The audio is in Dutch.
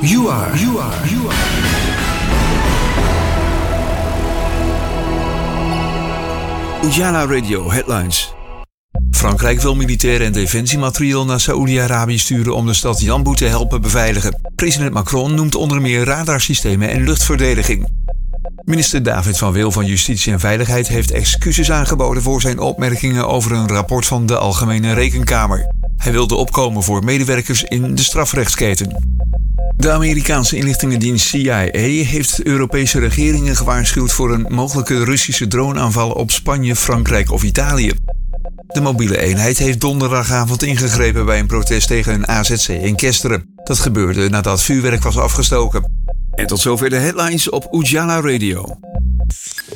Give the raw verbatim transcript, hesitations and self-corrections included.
You are, you are, you are. Ujala Radio Headlines. Frankrijk wil militair en defensiemateriaal naar Saoedi-Arabië sturen om de stad Yanbu te helpen beveiligen. President Macron noemt onder meer radarsystemen en luchtverdediging. Minister David van Wil van Justitie en Veiligheid heeft excuses aangeboden voor zijn opmerkingen over een rapport van de Algemene Rekenkamer. Hij wilde opkomen voor medewerkers in de strafrechtsketen. De Amerikaanse inlichtingendienst C I A heeft Europese regeringen gewaarschuwd voor een mogelijke Russische droneaanval op Spanje, Frankrijk of Italië. De mobiele eenheid heeft donderdagavond ingegrepen bij een protest tegen een A Z C in Kesteren. Dat gebeurde nadat vuurwerk was afgestoken. En tot zover de headlines op Ujala Radio.